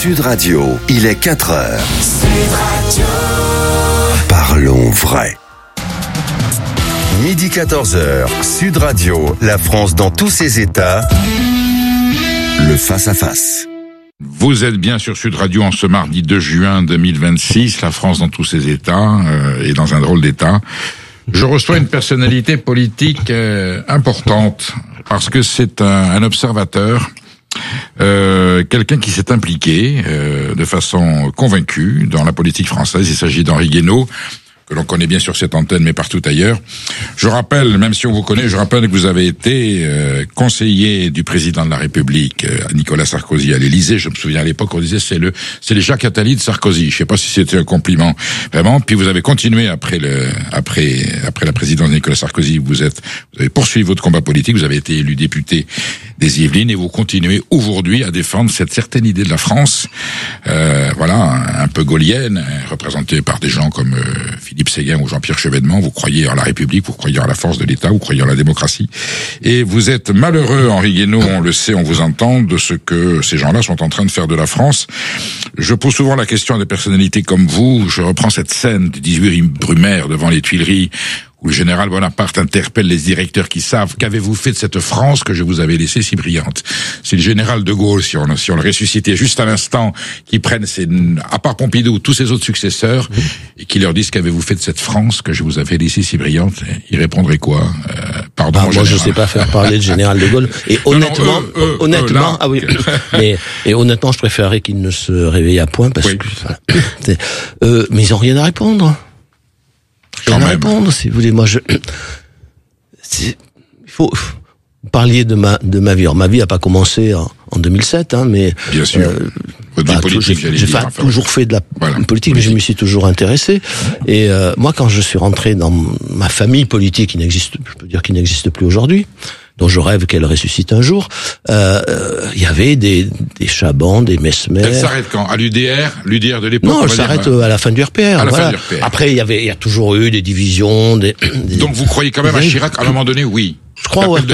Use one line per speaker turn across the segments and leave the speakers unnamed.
Sud Radio, il est 4h. Sud Radio. Parlons vrai. Midi 14h, Sud Radio, la France dans tous ses états. Le face-à-face.
Vous êtes bien sur Sud Radio en ce mardi 2 juin 2026, la France dans tous ses états, et dans un drôle d'état. Je reçois une personnalité politique importante, parce que c'est un observateur, quelqu'un qui s'est impliqué de façon convaincue dans la politique française. Il s'agit d'Henri Guénaud, que l'on connaît bien sur cette antenne, mais partout ailleurs. Je rappelle, même si on vous connaît, je rappelle que vous avez été conseiller du président de la République, Nicolas Sarkozy, à l'Élysée. Je me souviens à l'époque, on disait c'est les Jacques Attali de Sarkozy. Je sais pas si c'était un compliment vraiment. Puis vous avez continué après la présidence de Nicolas Sarkozy. Vous avez poursuivi votre combat politique. Vous avez été élu député des Yvelines et vous continuez aujourd'hui à défendre cette certaine idée de la France, voilà, un peu gaulienne, représentée par des gens comme Philippe Séguin ou Jean-Pierre Chevènement. Vous croyez en la République, vous croyez en la force de l'État, vous croyez en la démocratie. Et vous êtes malheureux, Henri Guénaud, on le sait, on vous entend, de ce que ces gens-là sont en train de faire de la France. Je pose souvent la question à des personnalités comme vous. Je reprends cette scène du 18 Brumaire devant les Tuileries, où le général Bonaparte interpelle les directeurs qui savent qu'avez-vous fait de cette France que je vous avais laissée si brillante. C'est le général de Gaulle, si on le ressuscitait juste à l'instant, qui prenne à part Pompidou, tous ses autres successeurs, et qui leur disent qu'avez-vous fait de cette France que je vous avais laissée si brillante. Ils répondraient quoi? Pardon,
moi je sais pas faire parler le général de Gaulle. Et honnêtement, ah oui, et honnêtement, je préférerais qu'il ne se réveille à point parce que, mais ils ont rien à répondre. Rien à répondre, si vous voulez. Moi, il faut. Vous parliez de ma vie. Alors, ma vie a pas commencé en 2007, mais.
Bien sûr. Votre vie politique,
j'ai toujours fait de la politique, mais je m'y suis toujours intéressé. Et moi, quand je suis rentré dans ma famille politique, je peux dire qu'il n'existe plus aujourd'hui, dont je rêve qu'elle ressuscite un jour, il y avait des Chaban, des Mesmer.
Elle s'arrête quand? À l'UDR de l'époque?
Non, elle s'arrête à la fin du RPR. À la fin du RPR. Après, il y a toujours eu des divisions,
Donc vous croyez quand même à Chirac à un moment donné? Oui.
Je crois au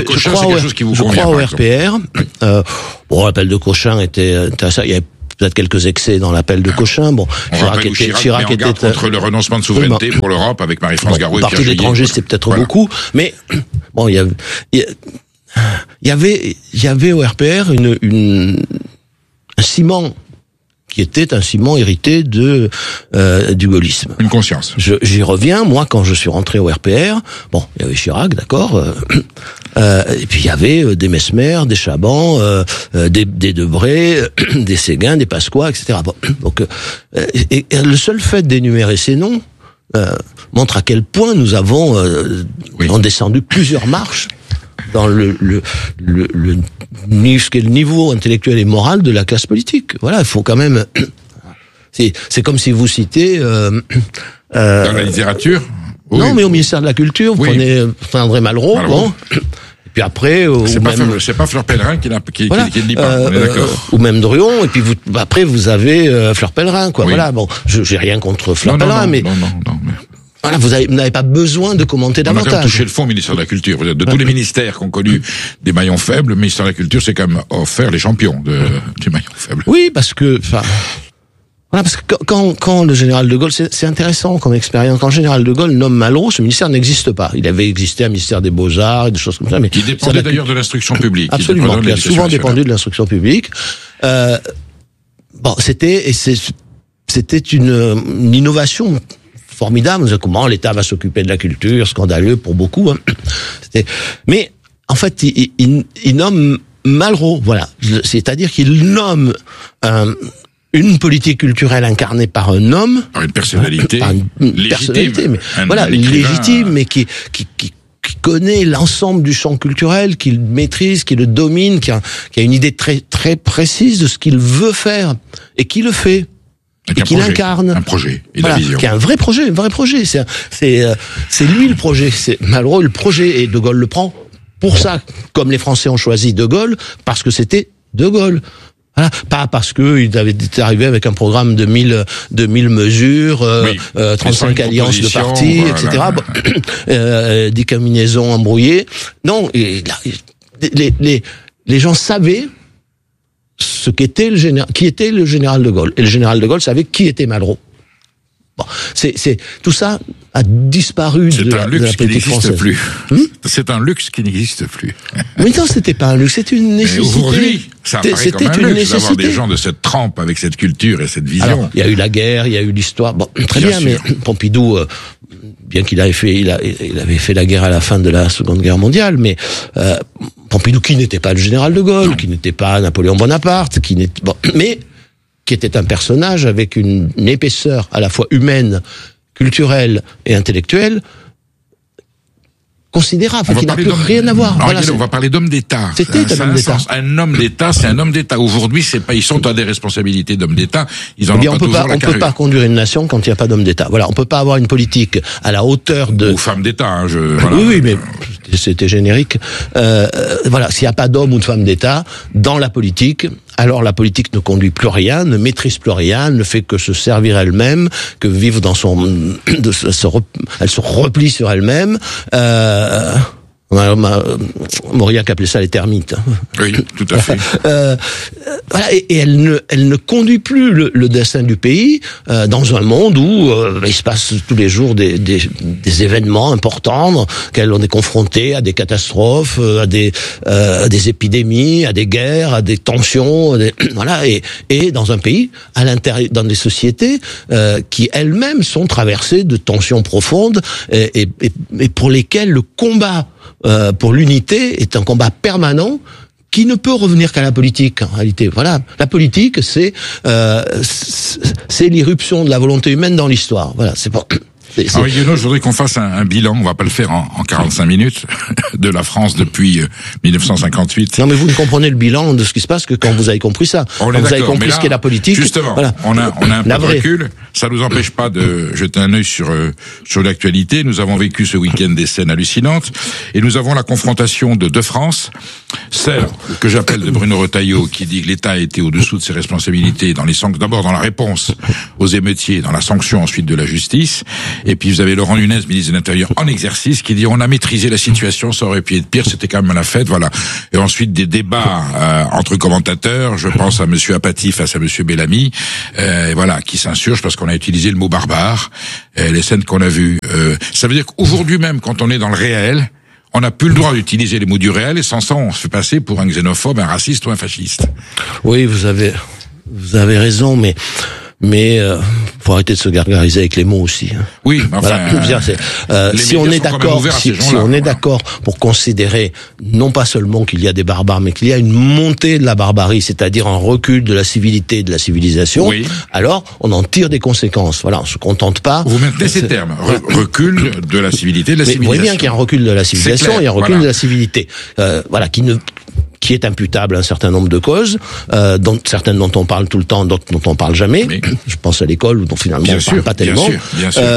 RPR. L'appel de Cochin était intéressant. Il y avait peut-être quelques excès dans l'appel de Cochin. Bon,
Chirac était contre le renoncement de souveraineté pour l'Europe avec Marie-France Garot et Pierre Juillet.
Parti d'étranger, c'était peut-être beaucoup, mais bon, il y avait au RPR un ciment qui était un ciment hérité du gaullisme.
Une conscience.
J'y reviens, moi, quand je suis rentré au RPR, bon, il y avait Chirac, d'accord, et puis il y avait des Mesmer, des Chaban, des Debré, des Séguin, des Pasqua, etc. Bon, donc, et le seul fait d'énumérer ces noms montre à quel point nous avons descendu plusieurs marches dans ce qu'est le niveau intellectuel et moral de la classe politique. Voilà, il faut quand même. C'est comme si vous citez.
Dans la littérature.
Non, mais au ministère de la Culture, vous prenez André Malraux. Bon. Et puis après,
c'est pas Fleur Pellerin qui ne lit pas. On est d'accord.
Ou même Druon. Et puis après vous avez Fleur Pellerin, quoi. Oui. Voilà. Bon, j'ai rien contre Fleur Pellerin, mais. Non. Voilà, vous n'avez pas besoin de commenter davantage.
On a quand même touché le fond, ministère de la Culture. Vous êtes de tous les ministères qui ont connu des maillons faibles, le ministère de la Culture, c'est quand même offert les champions des maillons faibles.
Oui, parce que quand le général de Gaulle, c'est intéressant comme expérience. Quand le général de Gaulle nomme Malraux, ce ministère n'existe pas. Il avait existé un ministère des Beaux-Arts et des choses comme ça, mais
qui dépendait d'ailleurs de l'instruction publique.
Absolument, qui a souvent dépendu de l'instruction publique. Bon, c'était une innovation formidable. Comment l'État va s'occuper de la culture, scandaleux pour beaucoup. Mais en fait, il nomme Malraux, voilà. C'est-à-dire qu'il nomme une politique culturelle incarnée par un homme,
par une personnalité, légitime,
légitime, mais qui connaît l'ensemble du champ culturel, qui le maîtrise, qui le domine, qui a une idée très très précise de ce qu'il veut faire et qui le fait. Et qu'il incarne
un projet et la vision,
qui est un vrai projet. C'est lui le projet, c'est Malraux le projet, et De Gaulle le prend pour ça, comme les Français ont choisi De Gaulle, parce que c'était De Gaulle. Voilà. Pas parce que il était arrivé avec un programme de 1000 mesures, 35 alliances de partis, etc. Bon, des combinaisons embrouillées. Non, et les gens savaient ce ce qu'était qui était le général de Gaulle. Et le général de Gaulle savait qui était Malraux. Bon, tout ça a disparu de la politique française.
Plus. C'est un luxe qui n'existe plus.
Mais non, c'était pas un luxe, c'était une nécessité.
Mais aujourd'hui, ça apparaît comme un luxe d'avoir des gens de cette trempe avec cette culture et cette vision.
Alors, il y a eu la guerre, il y a eu l'histoire. Bon, très bien, mais Pompidou, bien qu'il avait fait la guerre à la fin de la Seconde Guerre mondiale, mais Pompidou, qui n'était pas le général de Gaulle, qui n'était pas Napoléon Bonaparte, mais qui était un personnage avec une épaisseur à la fois humaine, culturelle et intellectuelle considérable, qui n'a plus rien à voir.
Voilà, on va parler d'homme d'État.
C'était un homme d'État.
Un homme d'État, c'est un homme d'État. Aujourd'hui, ils sont à des responsabilités d'hommes d'État. Ils en ont pas toujours la carrure.
On peut pas conduire une nation quand il n'y a pas d'homme d'État. Voilà, on peut pas avoir une politique à la hauteur de...
Ou femme d'État,
voilà. Oui, mais c'était générique. Voilà, s'il n'y a pas d'homme ou de femme d'État dans la politique, alors la politique ne conduit plus rien, ne maîtrise plus rien, ne fait que se servir elle-même, que vivre dans elle se replie sur elle-même. Mauriac appelait ça les termites.
Oui, tout à fait.
Voilà, et elle ne conduit plus le destin du pays dans un monde où il se passe tous les jours des événements importants, qu'elle on est confronté à des catastrophes, à des épidémies, à des guerres, à des tensions, voilà, et dans un pays, à l'intérieur, dans des sociétés qui elles-mêmes sont traversées de tensions profondes et pour lesquelles le combat pour l'unité est un combat permanent qui ne peut revenir qu'à la politique, en réalité. Voilà. La politique, c'est l'irruption de la volonté humaine dans l'histoire. Voilà. C'est pas...
Alors, Guillaume, je voudrais qu'on fasse un bilan, on va pas le faire en 45 minutes, de la France depuis 1958.
Non, mais vous ne comprenez le bilan de ce qui se passe que quand vous avez compris ça.
Quand
vous avez compris ce qu'est la politique.
Justement, voilà. On a un peu de recul. Ça nous empêche pas de jeter un œil sur l'actualité. Nous avons vécu ce week-end des scènes hallucinantes et nous avons la confrontation de deux France. Celle que j'appelle de Bruno Retailleau, qui dit que l'État a été au-dessous de ses responsabilités d'abord dans la réponse aux émeutiers, dans la sanction ensuite de la justice. Et puis vous avez Laurent Nunez, ministre de l'Intérieur en exercice, qui dit on a maîtrisé la situation, ça aurait pu être pire, c'était quand même la fête, voilà. Et ensuite des débats entre commentateurs, je pense à Monsieur Apathy face à Monsieur Bellamy, voilà, qui s'insurgent parce qu'on a utilisé le mot barbare, les scènes qu'on a vues. Ça veut dire qu'aujourd'hui même, quand on est dans le réel, on n'a plus le droit d'utiliser les mots du réel, et sans ça, on se fait passer pour un xénophobe, un raciste ou un fasciste.
Oui, vous avez raison, mais faut arrêter de se gargariser avec les mots aussi.
Oui, enfin,
voilà, si on est d'accord, si on est d'accord pour considérer non pas seulement qu'il y a des barbares, mais qu'il y a une montée de la barbarie, c'est-à-dire un recul de la civilité et de la civilisation, oui. Alors on en tire des conséquences. Voilà, on se contente pas.
Vous maintenez ces termes, recul de la civilité et de la civilisation.
Vous voyez bien qu'il y a un recul de la civilisation, il y a un recul de la civilité. Voilà, qui est imputable à un certain nombre de causes, certaines dont on parle tout le temps, d'autres dont on parle jamais. Oui. Je pense à l'école, dont finalement on ne parle pas tellement. Bien sûr.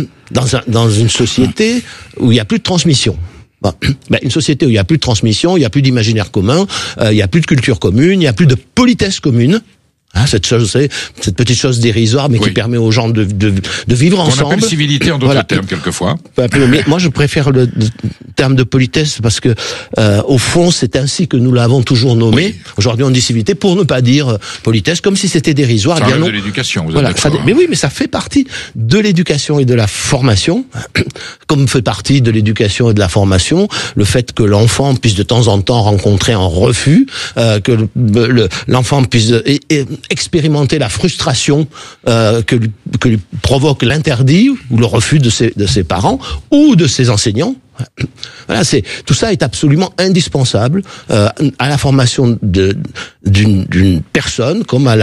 Dans une société où il n'y a plus de transmission. Bon, une société où il n'y a plus de transmission, il n'y a plus d'imaginaire commun, il n'y a plus de culture commune, il n'y a plus de politesse commune. Cette petite chose dérisoire, mais qui permet aux gens de vivre ensemble.
On appelle civilité en d'autres termes, quelquefois.
Mais moi, je préfère le terme de politesse parce que, au fond, c'est ainsi que nous l'avons toujours nommé. Oui. Aujourd'hui, on dit civilité pour ne pas dire politesse, comme si c'était dérisoire.
Ça relève de l'éducation, vous êtes d'accord.
Mais oui, mais ça fait partie de l'éducation et de la formation, comme fait partie de l'éducation et de la formation, le fait que l'enfant puisse de temps en temps rencontrer un refus, que l'enfant puisse expérimenter la frustration que lui provoque l'interdit ou le refus de ses parents ou de ses enseignants. Voilà, tout ça est absolument indispensable à la formation d'une personne comme à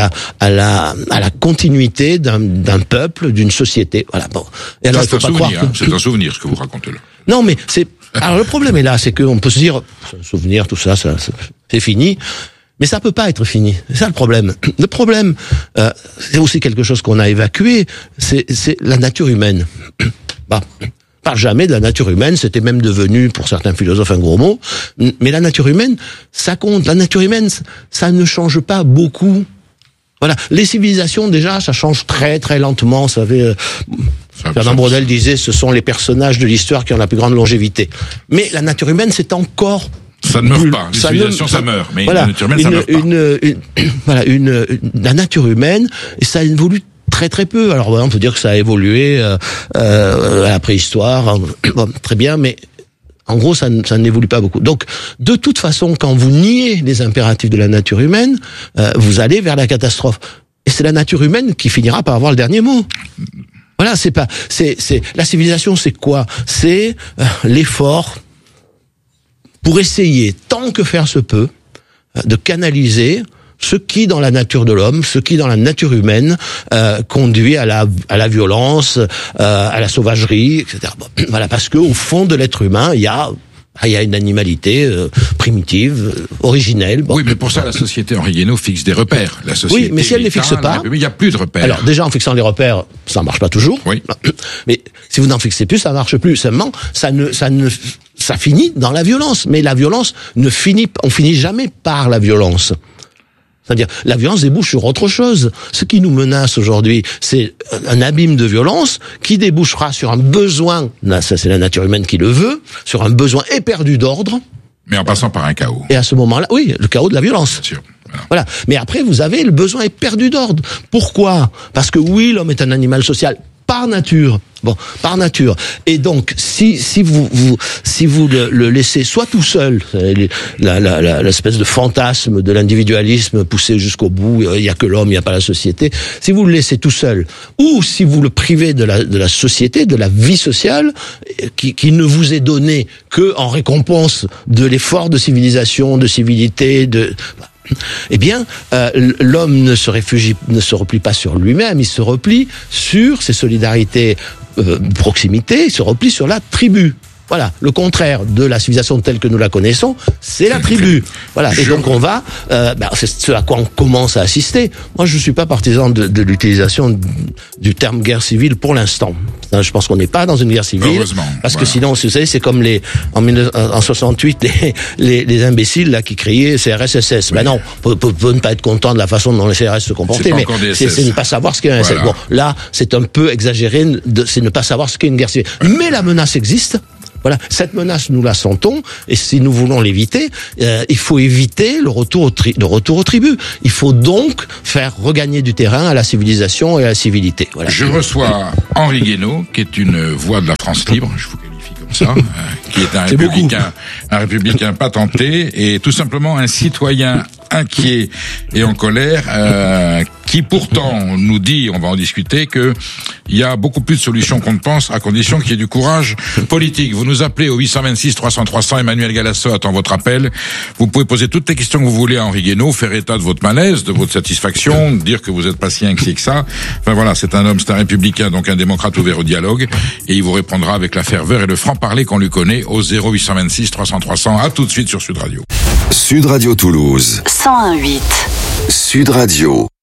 la continuité d'un peuple, d'une société. Voilà. Bon. Et alors,
c'est un souvenir ce que vous racontez là.
Non, mais alors le problème est là, c'est qu'on peut se dire c'est un souvenir, tout ça c'est fini. Mais ça peut pas être fini. C'est ça le problème. Le problème, c'est aussi quelque chose qu'on a évacué, c'est la nature humaine. Bah, parle jamais de la nature humaine, c'était même devenu, pour certains philosophes, un gros mot. Mais la nature humaine, ça compte. La nature humaine, ça ne change pas beaucoup. Voilà. Les civilisations, déjà, ça change très, très lentement. Vous savez, Fernand Braudel disait, ce sont les personnages de l'histoire qui ont la plus grande longévité. Mais la nature humaine, c'est encore
Ça ne meurt pas. Les civilisations, ça meurt. Mais
voilà,
la nature humaine, ça meurt pas.
La nature humaine, et ça évolue très très peu. Alors on peut dire que ça a évolué à la préhistoire, bon, très bien, mais en gros ça n'évolue pas beaucoup. Donc de toute façon, quand vous niez les impératifs de la nature humaine, vous allez vers la catastrophe. Et c'est la nature humaine qui finira par avoir le dernier mot. Voilà, c'est la civilisation, c'est quoi? C'est l'effort pour essayer, tant que faire se peut, de canaliser ce qui, dans la nature de l'homme, ce qui, dans la nature humaine, conduit à la violence, à la sauvagerie, etc. Bon, voilà, parce que au fond de l'être humain, il y a une animalité primitive, originelle. Bon.
Oui, mais pour ça, la société, Henri Guénaud, fixe des repères. La société,
oui, mais si elle ne les fixe pas...
il n'y a plus de repères.
Alors, déjà, en fixant les repères, ça marche pas toujours.
Oui.
Mais si vous n'en fixez plus, ça marche plus. Seulement, ça finit dans la violence. Mais la violence on finit jamais par la violence. C'est-à-dire, la violence débouche sur autre chose. Ce qui nous menace aujourd'hui, c'est un abîme de violence qui débouchera sur un besoin, ça c'est la nature humaine qui le veut, sur un besoin éperdu d'ordre.
Mais en passant par un chaos.
Et à ce moment-là, oui, le chaos de la violence.
Bien sûr.
Voilà. Mais après, vous avez le besoin éperdu d'ordre. Pourquoi? Parce que oui, l'homme est un animal social par nature. Bon, par nature. Et donc, si vous le laissez soit tout seul, l'espèce de fantasme de l'individualisme poussé jusqu'au bout, il y a que l'homme, il n'y a pas la société. Si vous le laissez tout seul, ou si vous le privez de la société, de la vie sociale, qui ne vous est donnée que en récompense de l'effort de civilisation, de civilité, eh bien, l'homme ne se replie pas sur lui-même, il se replie sur ses solidarités, proximité, il se replie sur la tribu. Voilà, le contraire de la civilisation telle que nous la connaissons, c'est la tribu. Voilà, et donc on va, c'est ce à quoi on commence à assister. Moi, je suis pas partisan de l'utilisation du terme guerre civile pour l'instant. Je pense qu'on n'est pas dans une guerre civile, parce que sinon, vous savez, c'est comme en 68 les imbéciles là qui criaient CRS-SS. Ben non, on peut ne pas être content de la façon dont les CRS se comportaient, mais c'est ne pas savoir ce qu'est un SS. Bon, là, c'est un peu exagéré, c'est ne pas savoir ce qu'est une guerre civile. Mais la menace existe. Voilà, cette menace, nous la sentons, et si nous voulons l'éviter, il faut éviter le retour aux tribus. Il faut donc faire regagner du terrain à la civilisation et à la civilité. Voilà.
Je reçois Henri Guénaud, qui est une voix de la France libre, je vous qualifie comme ça, qui est un républicain patenté, et tout simplement un citoyen inquiet et en colère, qui pourtant nous dit, on va en discuter, que il y a beaucoup plus de solutions qu'on ne pense, à condition qu'il y ait du courage politique. Vous nous appelez au 826-300-300, Emmanuel Galasso attend votre appel. Vous pouvez poser toutes les questions que vous voulez à Henri Guénaud, faire état de votre malaise, de votre satisfaction, dire que vous êtes pas si inquiet que ça. Enfin voilà, c'est un républicain, donc un démocrate ouvert au dialogue, et il vous répondra avec la ferveur et le franc-parler qu'on lui connaît au 0826-300-300. À tout de suite sur Sud Radio.
Sud Radio Toulouse.
101.8.
Sud Radio.